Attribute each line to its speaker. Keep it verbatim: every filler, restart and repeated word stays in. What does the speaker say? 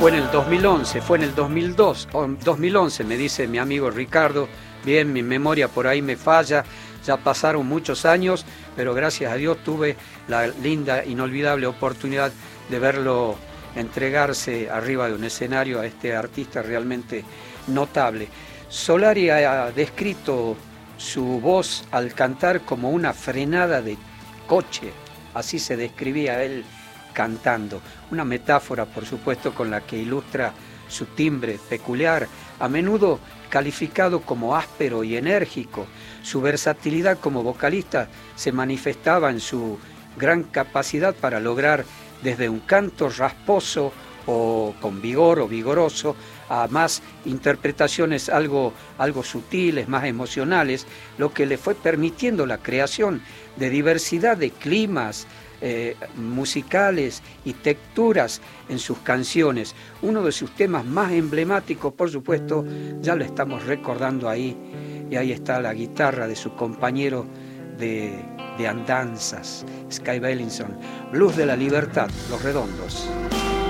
Speaker 1: fue en el dos mil once, fue en el dos mil dos, o dos mil once, me dice mi amigo Ricardo. Bien, mi memoria por ahí me falla, ya pasaron muchos años, pero gracias a Dios tuve la linda, inolvidable oportunidad de verlo entregarse arriba de un escenario a este artista realmente notable. Solari ha descrito su voz al cantar como una frenada de coche, así se describía él cantando. Una metáfora, por supuesto, con la que ilustra su timbre peculiar, a menudo calificado como áspero y enérgico. Su versatilidad como vocalista se manifestaba en su gran capacidad para lograr desde un canto rasposo o con vigor o vigoroso a más interpretaciones algo, algo sutiles, más emocionales, lo que le fue permitiendo la creación de diversidad de climas eh, musicales y texturas en sus canciones. Uno de sus temas más emblemáticos, por supuesto, ya lo estamos recordando ahí, y ahí está la guitarra de su compañero de, de andanzas, Sky Bellinson, Blues de la Libertad, Los Redondos.